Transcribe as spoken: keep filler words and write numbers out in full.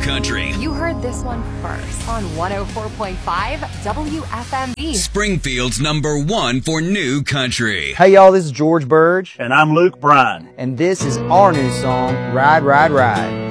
country. You heard this one first on one oh four point five W F M V. Springfield's number one for new country. Hey y'all, this is George Burge. And I'm Luke Bryan. And this is our new song, Ride, Ride, Ride.